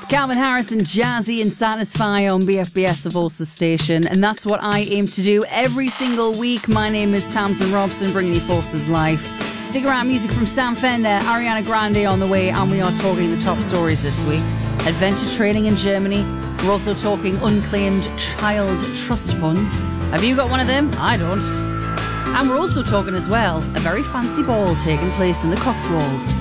Calvin Harris and Jazzy and Satisfy on BFBS, the Voices station, and that's what I aim to do every single week. My name is Tamsin Robson, bringing you Forces Life. Stick around, music from Sam Fender, Ariana Grande on the way, and we are talking the top stories this week. Adventure trading in Germany. We're also talking unclaimed child trust funds. Have you got one of them? I don't. And we're also talking as well a very fancy ball taking place in the Cotswolds.